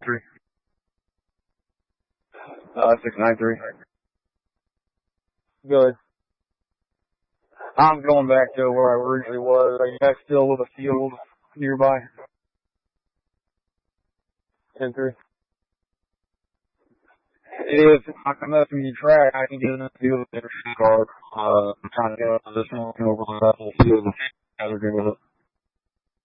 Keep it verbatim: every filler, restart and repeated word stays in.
Three. Uh, six nine three. Good. I'm going back to where I originally was. Are you guys still with a field nearby? ten three. If I can mess with your track, I can get in the field with a card. Uh, I'm trying to get a position looking over the whole field. How they're doing with it.